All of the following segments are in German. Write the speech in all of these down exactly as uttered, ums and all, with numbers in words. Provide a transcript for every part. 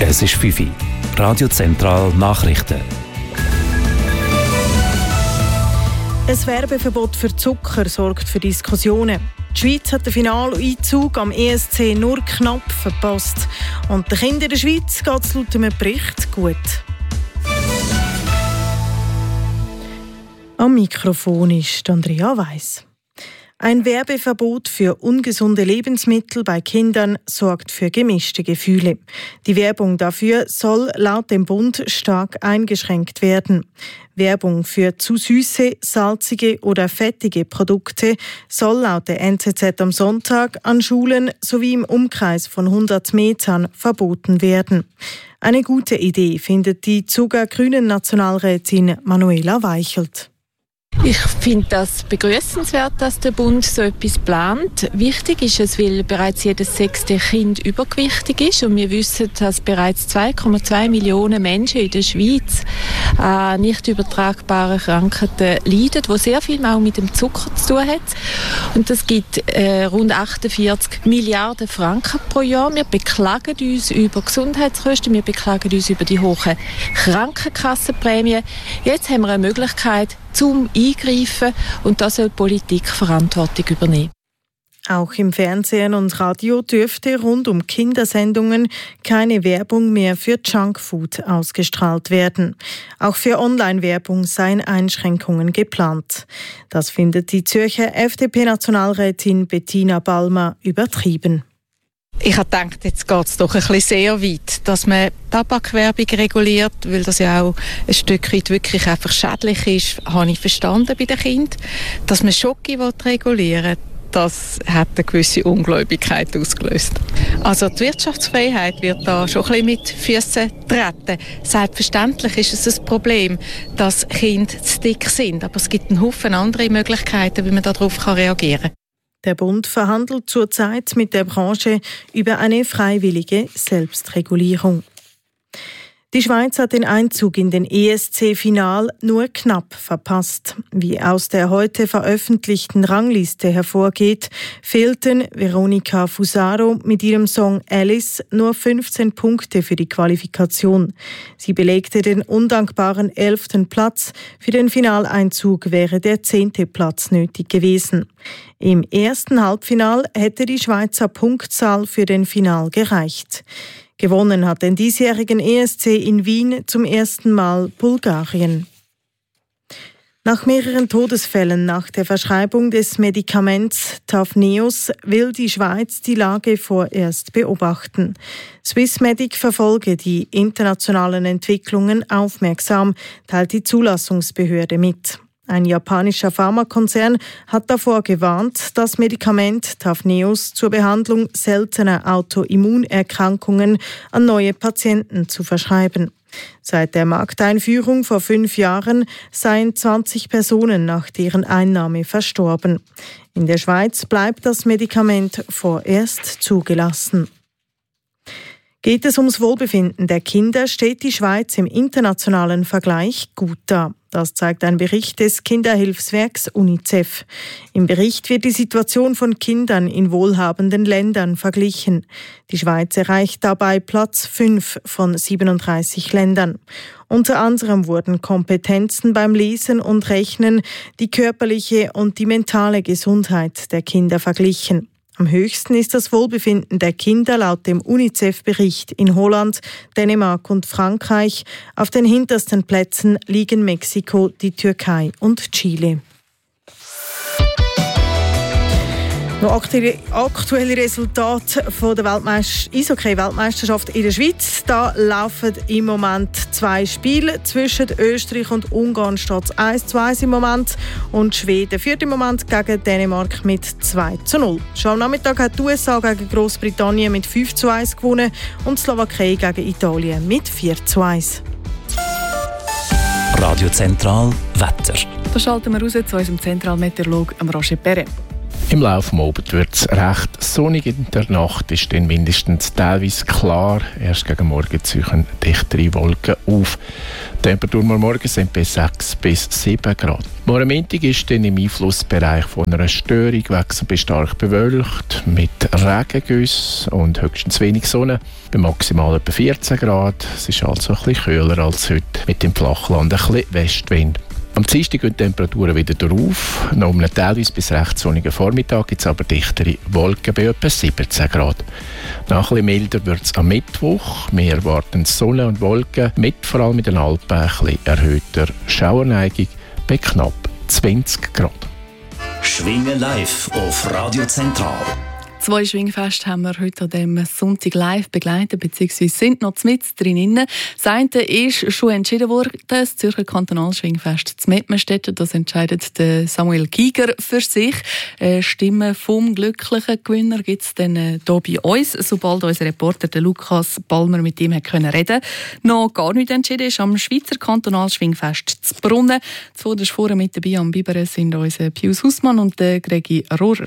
Es ist fünf Uhr. Radio Zentral Nachrichten. Ein Werbeverbot für Zucker sorgt für Diskussionen. Die Schweiz hat den Finaleinzug am E S C nur knapp verpasst. Und den Kindern in der Schweiz geht es laut einem Bericht gut. Am Mikrofon ist Andrea Weiss. Ein Werbeverbot für ungesunde Lebensmittel bei Kindern sorgt für gemischte Gefühle. Die Werbung dafür soll laut dem Bund stark eingeschränkt werden. Werbung für zu süße, salzige oder fettige Produkte soll laut der N Z Z am Sonntag an Schulen sowie im Umkreis von hundert Metern verboten werden. Eine gute Idee findet die Zuger Grünen Nationalrätin Manuela Weichelt. Ich finde das begrüßenswert, dass der Bund so etwas plant. Wichtig ist es, weil bereits jedes sechste Kind übergewichtig ist und wir wissen, dass bereits zwei Komma zwei Millionen Menschen in der Schweiz an nicht übertragbaren Krankheiten leiden, die sehr viel auch mit dem Zucker zu tun hat. Und das gibt äh, rund achtundvierzig Milliarden Franken pro Jahr. Wir beklagen uns über Gesundheitskosten, wir beklagen uns über die hohen Krankenkassenprämien. Jetzt haben wir eine Möglichkeit zum Eingreifen und da soll die Politik Verantwortung übernehmen. Auch im Fernsehen und Radio dürfte rund um Kindersendungen keine Werbung mehr für Junkfood ausgestrahlt werden. Auch für Online-Werbung seien Einschränkungen geplant. Das findet die Zürcher F D P-Nationalrätin Bettina Ballmer übertrieben. Ich habe gedacht, jetzt geht es doch ein bisschen sehr weit, dass man Tabakwerbung reguliert, weil das ja auch ein Stück weit wirklich einfach schädlich ist, habe ich verstanden bei den Kindern. Dass man Schoki regulieren will, das hat eine gewisse Ungläubigkeit ausgelöst. Also die Wirtschaftsfreiheit wird da schon ein bisschen mit Füssen treten. Selbstverständlich ist es ein Problem, dass Kinder zu dick sind, aber es gibt einen Haufen andere Möglichkeiten, wie man darauf reagieren kann. Der Bund verhandelt zurzeit mit der Branche über eine freiwillige Selbstregulierung. Die Schweiz hat den Einzug in den E S C-Final nur knapp verpasst. Wie aus der heute veröffentlichten Rangliste hervorgeht, fehlten Veronica Fusaro mit ihrem Song Alice nur fünfzehn Punkte für die Qualifikation. Sie belegte den undankbaren elften Platz. Für den Finaleinzug wäre der zehnte Platz nötig gewesen. Im ersten Halbfinal hätte die Schweizer Punktzahl für den Final gereicht. Gewonnen hat den diesjährigen E S C in Wien zum ersten Mal Bulgarien. Nach mehreren Todesfällen nach der Verschreibung des Medikaments Tavneos will die Schweiz die Lage vorerst beobachten. Swissmedic verfolge die internationalen Entwicklungen aufmerksam, teilt die Zulassungsbehörde mit. Ein japanischer Pharmakonzern hat davor gewarnt, das Medikament Tavneos zur Behandlung seltener Autoimmunerkrankungen an neue Patienten zu verschreiben. Seit der Markteinführung vor fünf Jahren seien zwanzig Personen nach deren Einnahme verstorben. In der Schweiz bleibt das Medikament vorerst zugelassen. Geht es ums Wohlbefinden der Kinder, steht die Schweiz im internationalen Vergleich gut da. Das zeigt ein Bericht des Kinderhilfswerks UNICEF. Im Bericht wird die Situation von Kindern in wohlhabenden Ländern verglichen. Die Schweiz erreicht dabei Platz fünf von siebenunddreißig Ländern. Unter anderem wurden Kompetenzen beim Lesen und Rechnen, die körperliche und die mentale Gesundheit der Kinder verglichen. Am höchsten ist das Wohlbefinden der Kinder laut dem UNICEF-Bericht in Holland, Dänemark und Frankreich. Auf den hintersten Plätzen liegen Mexiko, die Türkei und Chile. Noch aktuelle Resultate von der Weltmeister- Eishockey-Weltmeisterschaft in der Schweiz. Da laufen im Moment zwei Spiele. Zwischen Österreich und Ungarn steht es eins zu eins im Moment. Und Schweden führt im Moment gegen Dänemark mit zwei zu null. Schon am Nachmittag hat die U S A gegen Großbritannien mit fünf zu eins gewonnen und die Slowakei gegen Italien mit vier zu eins. Radio Zentral Wetter. Da schalten wir raus zu unserem Zentralmeteorologen Roger Perret. Im Laufe des Abends wird es recht sonnig. In der Nacht ist dann mindestens teilweise klar. Erst gegen Morgen ziehen dichtere Wolken auf. Die Temperatur morgen sind bei sechs bis sieben Grad. Morgen Mittag ist dann im Einflussbereich von einer Störung wechselnd bis stark bewölkt mit Regengüssen und höchstens wenig Sonne. Bei maximal etwa vierzehn Grad. Es ist also ein bisschen kühler als heute mit dem Flachland ein bisschen Westwind. Am Dienstag gehen die Temperaturen wieder drauf. Noch um einen teilweise bis recht sonnigen Vormittag gibt es aber dichtere Wolken bei etwa siebzehn Grad. Noch ein bisschen milder wird es am Mittwoch. Wir erwarten Sonne und Wolken mit vor allem in den Alpen ein bisschen erhöhter Schauerneigung bei knapp zwanzig Grad. Schwingen live auf Radio Zentral. Zwei Schwingfeste haben wir heute an diesem Sonntag live begleitet, beziehungsweise sind noch mit drin. Das eine ist schon entschieden worden, das Zürcher Kantonalschwingfest zu Mettmerstetten. Das entscheidet der Samuel Giger für sich. Stimmen vom glücklichen Gewinner gibt es dann hier bei uns, sobald unser Reporter der Lukas Palmer mit ihm reden konnte. Noch gar nicht entschieden ist am Schweizer Kantonalschwingfest zu Brunnen. Zuvorderst vorne mit dabei am Biberen sind unser Pius Hussmann und der Gregi Rohrer.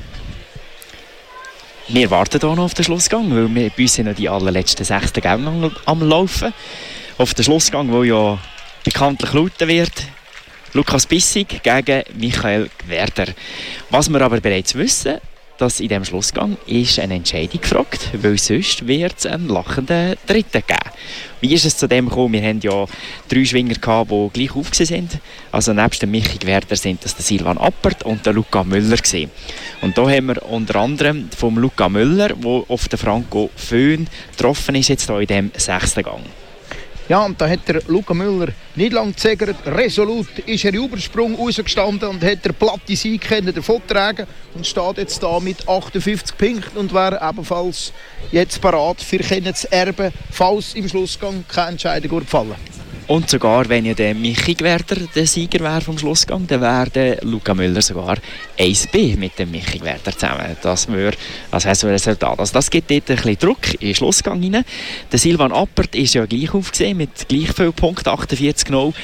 Wir warten hier noch auf den Schlussgang, weil wir bei uns sind noch die allerletzten sechsten Gänge am Laufen. Auf den Schlussgang, der ja bekanntlich lauten wird. Lukas Bissig gegen Michael Gwerder. Was wir aber bereits wissen, dass in diesem Schlussgang ist eine Entscheidung gefragt, weil sonst wird es einen lachenden Dritten geben. Wie ist es zu dem gekommen? Wir hatten ja drei Schwinger, die gleich aufgesehen sind. Also nebst dem Michi Gwerder sind das der Silvan Appert und der Luca Müller gewesen. Und da haben wir unter anderem vom Luca Müller, der auf den Franco Föhn getroffen ist, jetzt hier in diesem sechsten Gang. Ja, und da hat der Luca Müller nicht lange gezögert. Resolut ist er in Übersprung rausgestanden und hat der platte Sieg davontragen und steht jetzt da mit achtundfünfzig Punkten und wäre ebenfalls jetzt parat für zu erben, falls im Schlussgang keine Entscheidung gefallen. Und sogar, wenn ja der Michi Gwerder der Sieger wäre vom Schlussgang, dann wäre der Luca Müller sogar eins B mit dem Michi Gwerder zusammen. Das wäre das heisst, Resultat. Also das gibt dort ein bisschen Druck in den Schlussgang rein. Der Silvan Appert ist ja gleich aufgesehen mit gleich viel Punkten, achtundvierzig null.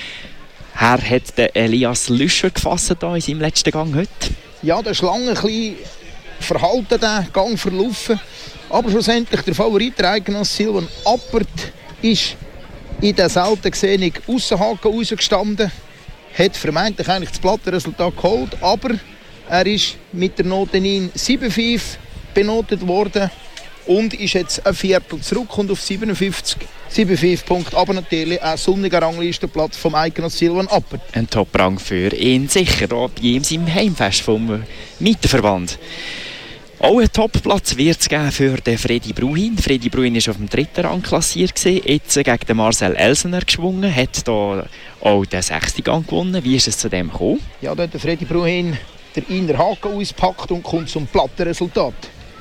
Er hat den Elias Lüscher gefasst hier in seinem letzten Gang heute. Ja, der Schlange ein bisschen verhalten, den Gang verlaufen. Aber schlussendlich der Favorit, der Eigenoss Silvan Appert, ist in der selten gesehenen Aussenhaken rausgestanden, hat vermeintlich eigentlich das Plattenresultat geholt, aber er ist mit der Note neun sieben fünf benotet worden und ist jetzt ein Viertel zurück und auf siebenundfünfzig sieben fünf Punkte, aber natürlich ein sonniger Ranglistenplatz vom Eigenoss Silvan Appert. Ein Top-Rang für ihn sicher, bei ihm im Heimfest vom Mieterverband. Auch einen Topplatz wird es geben für den Freddy Bruhin. Freddy Bruhin war auf dem dritten Rang klassiert, jetzt gegen den Marcel Elsener geschwungen, hat hier auch den sechsten Gang gewonnen. Wie ist es zu dem gekommen? Ja, da hat der Freddy Bruhin den inneren Haken ausgepackt und kommt zum Plattenresultat.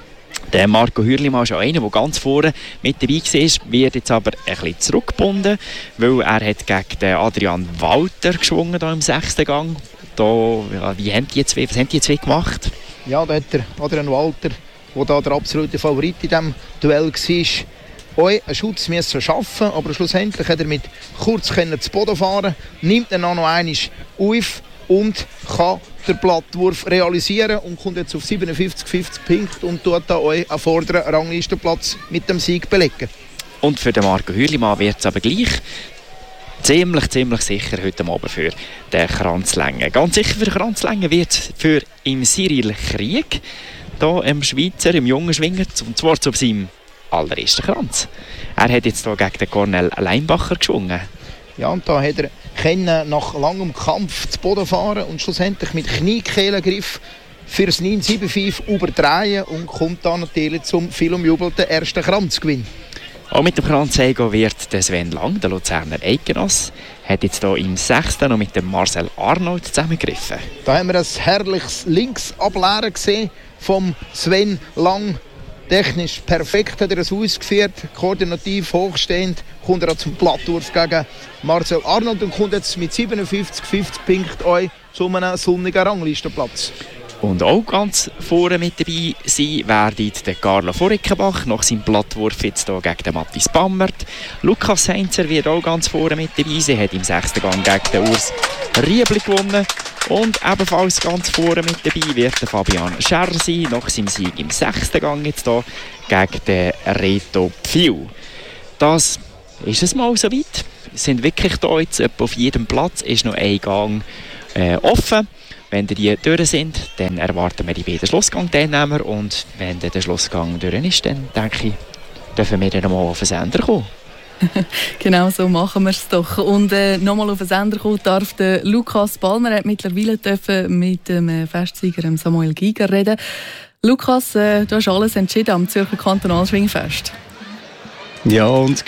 Der Marco Hürlimann ist auch einer, der ganz vorne mit dabei war, wird jetzt aber ein bisschen zurückgebunden, weil er hat gegen den Adrian Walter geschwungen hier im sechsten Gang. Da, ja, wie haben die zwei, was haben die zwei gemacht? Ja, da hat der Adrian Walter, der da der absolute Favorit in diesem Duell war, auch einen Schutz müssen schaffen, aber schlussendlich hat er mit kurz zu Boden fahren, nimmt dann noch einmal auf und kann den Plattwurf realisieren und kommt jetzt auf siebenundfünfzig fünfzig Punkte und tut da auch einen vorderen Ranglistenplatz mit dem Sieg belegen. Und für den Marco Hürlimann wird es aber gleich ziemlich, ziemlich sicher heute Abend für den Kranzlänge. Ganz sicher für den Kranzlänge wird es für im Cyril Krieg, hier im Schweizer, im jungen Schwinger, und zwar zu seinem allerersten Kranz. Er hat jetzt hier gegen den Cornel Leinbacher geschwungen. Ja, und da hat er können nach langem Kampf zu Boden fahren und schlussendlich mit Kniekehlengriff für das neun sieben fünf überdrehen und kommt dann natürlich zum viel umjubelten ersten Kranzgewinn. Auch mit dem Kranzego wird der Sven Lang, der Luzerner Eigenoss, hat jetzt hier im sechsten noch mit dem Marcel Arnold zusammengegriffen. Da haben wir ein herrliches Linksableeren gesehen vom Sven Lang. Technisch perfekt hat er es ausgeführt, koordinativ hochstehend, kommt er zum Plattwurf gegen Marcel Arnold und kommt jetzt mit siebenundfünfzig fünfzig Punkten zu einem sonnigen Ranglistenplatz. Und auch ganz vorne mit dabei sein werden der Carlo Vorickenbach nach seinem Plattwurf jetzt hier gegen den Matthias Bammert. Lukas Heinzer wird auch ganz vorne mit dabei sein, hat im sechsten Gang gegen den Urs Riebli gewonnen. Und ebenfalls ganz vorne mit dabei wird der Fabian Scherr sein, nach seinem Sieg im sechsten Gang jetzt hier gegen den Reto Pfiu. Das ist es mal soweit. Wir sind wirklich hier jetzt etwa auf jedem Platz, ist noch ein Gang äh, offen. Wenn die durch sind, dann erwarten wir die beiden Schlussgang-Teilnehmer und wenn der Schlussgang durch ist, dann denke ich, dürfen wir dann nochmal auf den Sender kommen. Genau so machen wir es doch. Und äh, nochmal auf den Sender kommen darf der Lukas Palmer. Er hat mittlerweile dürfen mit dem Festsieger Samuel Giger reden. Lukas, äh, du hast alles entschieden am Zürcher Kantonalschwingfest. Ja, und